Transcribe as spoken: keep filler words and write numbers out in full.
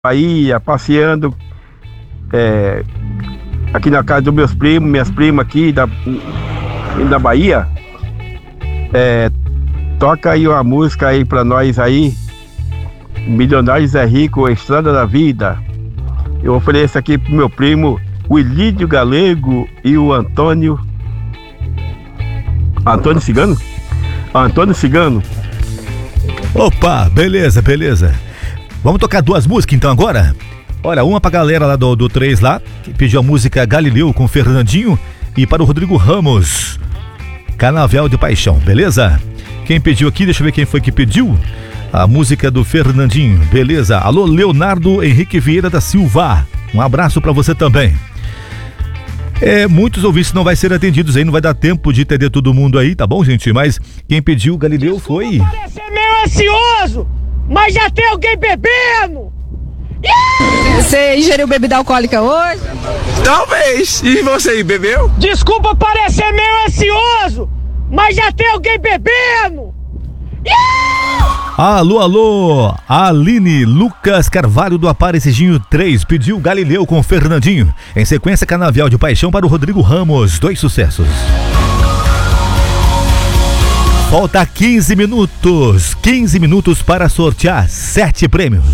Bahia, passeando é, aqui na casa dos meus primos, minhas primas aqui da, da Bahia. É, toca aí uma música aí pra nós aí, Milionários é Rico, Estrada da Vida. Eu ofereço aqui pro meu primo, o Ilídio Galego e o Antônio Antônio Cigano? Antônio Cigano. Opa, beleza, beleza. Vamos tocar duas músicas então agora? Olha, uma pra galera lá do, do três lá, que pediu a música Galileu com Fernandinho, e para o Rodrigo Ramos, Canavial de Paixão, beleza? Quem pediu aqui, deixa eu ver quem foi que pediu a música do Fernandinho, beleza? Alô, Leonardo Henrique Vieira da Silva, um abraço pra você também. É, muitos ouvintes não vai ser atendidos aí, não vai dar tempo de entender todo mundo aí, tá bom, gente? Mas quem pediu Galileu foi... Parece meio ansioso, mas já tem alguém bebendo! Você ingeriu bebida alcoólica hoje? Talvez. E você, bebeu? Desculpa parecer meio ansioso, mas já tem alguém bebendo! Alô, alô, Aline Lucas Carvalho do Aparecidinho três pediu Galileu com Fernandinho. Em sequência, Canavial de Paixão para o Rodrigo Ramos, dois sucessos. Falta quinze minutos, quinze minutos para sortear sete prêmios.